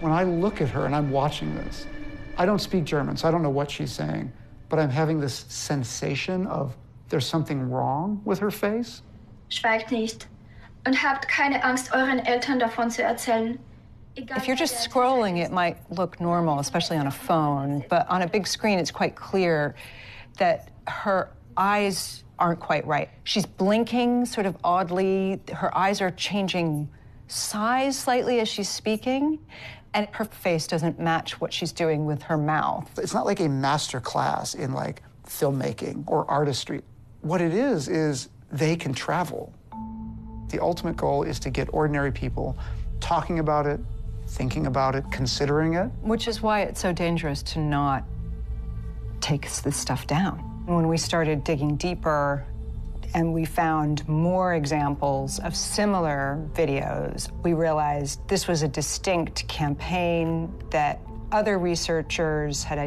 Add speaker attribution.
Speaker 1: When I look at her and I'm watching this, I don't speak German, so I don't know what she's saying, but I'm having this sensation of there's something wrong with her face.
Speaker 2: Schweigt nicht und habt keine Angst, euren Eltern davon zu erzählen.
Speaker 3: If you're just scrolling, it might look normal, especially on a phone, but on a big screen, it's quite clear that her eyes aren't quite right. She's blinking sort of oddly. Her eyes are changing size slightly as she's speaking, and her face doesn't match what she's doing with her mouth.
Speaker 1: It's not like a master class in like filmmaking or artistry. What it is they can travel. The ultimate goal is to get ordinary people talking about it, thinking about it, considering it.
Speaker 3: Which is why it's so dangerous to not take this stuff down. When we started digging deeper and we found more examples of similar videos, we realized this was a distinct campaign that other researchers had